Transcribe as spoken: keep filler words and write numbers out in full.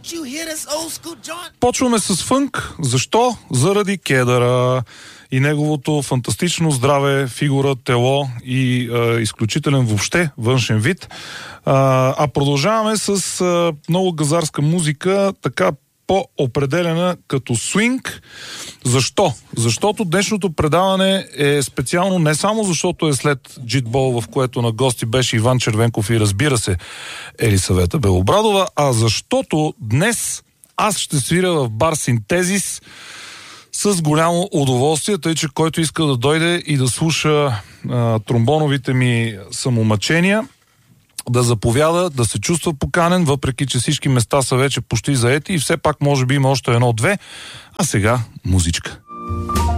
Почваме с фънк. Защо? Заради кедъра и неговото фантастично здраве, фигура, тело и а, изключителен въобще външен вид. А, а продължаваме с а, много газарска музика, така по-определена като свинг. Защо? Защото днешното предаване е специално не само защото е след Джитбол, в което на гости беше Иван Червенков и разбира се Елисавета Белобрадова, а защото днес аз ще свиря в бар Синтезис с голямо удоволствие, тъй че който иска да дойде и да слуша а, тромбоновите ми самомъчения, да заповяда, да се чувства поканен, въпреки че всички места са вече почти заети и все пак може би има още едно-две. А сега музичка.